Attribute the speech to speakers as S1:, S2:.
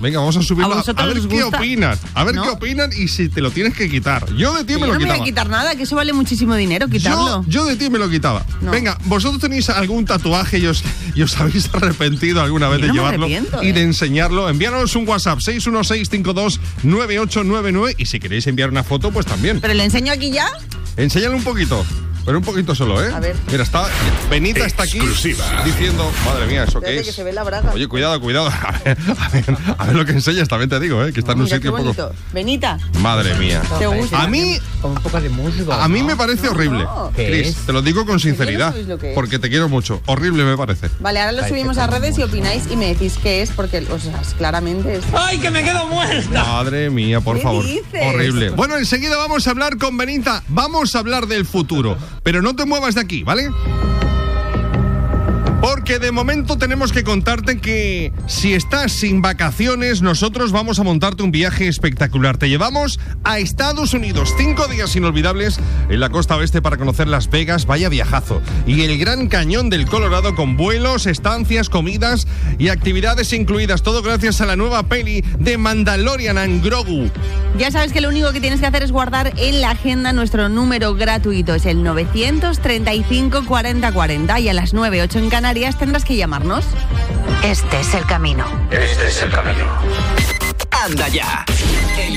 S1: Venga, vamos a subirlo. A ver qué
S2: gusta?
S1: opinan. A ver
S2: ¿No?
S1: qué opinan y si te lo tienes que quitar. Yo de ti me lo
S2: no
S1: quitaba.
S2: me voy a quitar nada, que eso vale muchísimo dinero, quitarlo.
S1: Yo de ti me lo quitaba.
S2: No.
S1: Venga, ¿vosotros tenéis algún tatuaje y os habéis arrepentido alguna vez
S2: Yo
S1: de
S2: no me
S1: llevarlo
S2: arrepiento,
S1: y de enseñarlo? Enviárnoslos un WhatsApp 616529899 y si queréis enviar una foto, pues también.
S2: ¿Pero le enseño aquí ya?
S1: Enséñale un poquito. Pero un poquito solo, ¿eh?
S2: A ver.
S1: Mira, Benita está aquí diciendo, madre mía, ¿eso qué es?
S2: Que se ve la braga.
S1: Oye, cuidado. A ver lo que enseñas, también te digo, ¿eh? Que está en un
S2: Mira,
S1: sitio
S2: qué
S1: un poco...
S2: bonito. Benita,
S1: Madre mía.
S2: ¿te gusta?
S1: A mí...
S3: Con un poco de musgo.
S1: A mí me parece horrible.
S3: ¿Qué
S1: Chris,
S3: es?
S1: te lo digo con sinceridad,
S2: no sabéis lo que es.
S1: porque te quiero mucho. Horrible me parece.
S2: Vale, ahora lo subimos a redes y opináis y me decís qué es, porque, o sea, claramente es...
S3: ¡Ay, que me quedo muerta!
S1: Madre mía, por
S2: ¿Qué
S1: favor.
S2: dices?
S1: Horrible. Bueno, enseguida vamos a hablar con Benita. Vamos a hablar del futuro. Pero no te muevas de aquí, ¿vale? Porque de momento tenemos que contarte que si estás sin vacaciones, nosotros vamos a montarte un viaje espectacular. Te llevamos a Estados Unidos, 5 días inolvidables en la costa oeste para conocer Las Vegas, vaya viajazo. Y el Gran Cañón del Colorado con vuelos, estancias, comidas y actividades incluidas. Todo gracias a la nueva peli de Mandalorian and Grogu.
S2: Ya sabes que lo único que tienes que hacer es guardar en la agenda nuestro número gratuito. Es el 935 40 40 y a las 9:08 en Canarias tendrás que llamarnos.
S4: Este es el camino.
S5: Este es el camino. Anda ya.